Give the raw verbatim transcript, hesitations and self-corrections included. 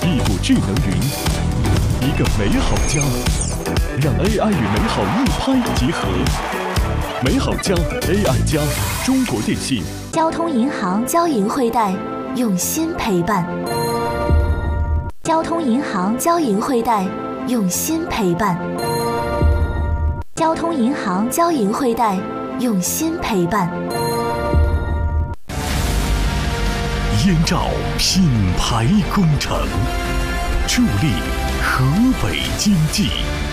一股智能云，一个美好家，让 A I 与美好一拍即合。美好家 A I 加，中国电信。 交通银行交银汇贷，用心陪伴。交通银行交银汇贷，用心陪伴。交通银行交银汇贷，用心陪伴。 燕赵品牌工程，助力河北经济。